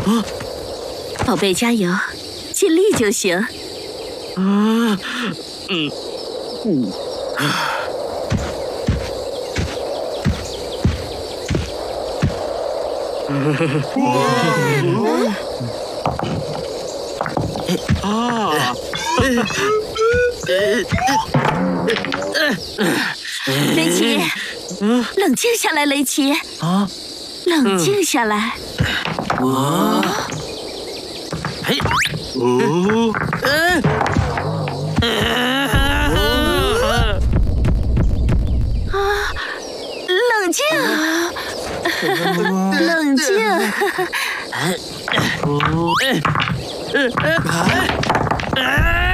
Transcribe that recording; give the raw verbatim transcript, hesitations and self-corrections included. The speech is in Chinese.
宝贝，加油，尽力就行。 啊，嗯嗯啊。 啊！ 雷奇，冷静下来，雷奇。 啊， 冷静下来。 我，嘿，哦， 啊，冷静，冷静。 哦，哎，哎，哎，哎。